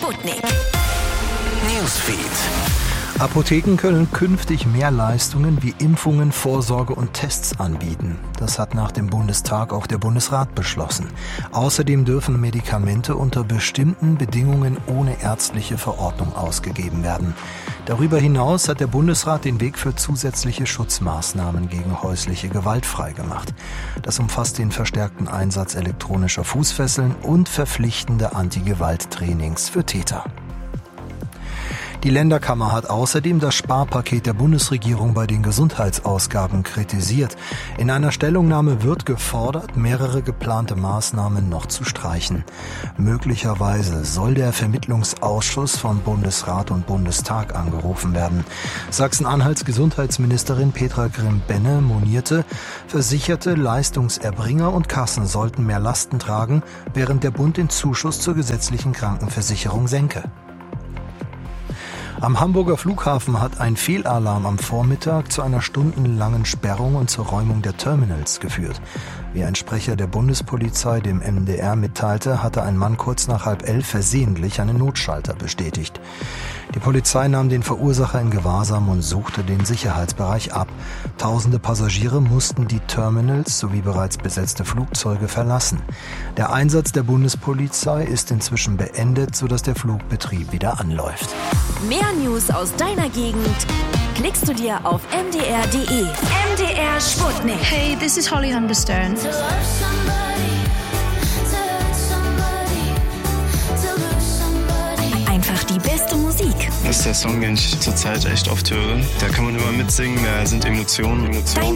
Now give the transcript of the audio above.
Sputnik. Newsfeed. Apotheken können künftig mehr Leistungen wie Impfungen, Vorsorge und Tests anbieten. Das hat nach dem Bundestag auch der Bundesrat beschlossen. Außerdem dürfen Medikamente unter bestimmten Bedingungen ohne ärztliche Verordnung ausgegeben werden. Darüber hinaus hat der Bundesrat den Weg für zusätzliche Schutzmaßnahmen gegen häusliche Gewalt freigemacht. Das umfasst den verstärkten Einsatz elektronischer Fußfesseln und verpflichtende Anti-Gewalt-Trainings für Täter. Die Länderkammer hat außerdem das Sparpaket der Bundesregierung bei den Gesundheitsausgaben kritisiert. In einer Stellungnahme wird gefordert, mehrere geplante Maßnahmen noch zu streichen. Möglicherweise soll der Vermittlungsausschuss von Bundesrat und Bundestag angerufen werden. Sachsen-Anhalts Gesundheitsministerin Petra Grimm-Benne monierte, versicherte Leistungserbringer und Kassen sollten mehr Lasten tragen, während der Bund den Zuschuss zur gesetzlichen Krankenversicherung senke. Am Hamburger Flughafen hat ein Fehlalarm am Vormittag zu einer stundenlangen Sperrung und zur Räumung der Terminals geführt. Wie ein Sprecher der Bundespolizei dem MDR mitteilte, hatte ein Mann kurz nach 10:30 versehentlich einen Notschalter bestätigt. Die Polizei nahm den Verursacher in Gewahrsam und suchte den Sicherheitsbereich ab. Tausende Passagiere mussten die Terminals sowie bereits besetzte Flugzeuge verlassen. Der Einsatz der Bundespolizei ist inzwischen beendet, sodass der Flugbetrieb wieder anläuft. Mehr News aus deiner Gegend klickst du dir auf mdr.de. MDR Sputnik. Hey, this is Holly Humberstone. Einfach die beste Musik. Das ist der Song, den ich zurzeit echt oft höre. Da kann man immer mitsingen, da sind Emotionen. Deine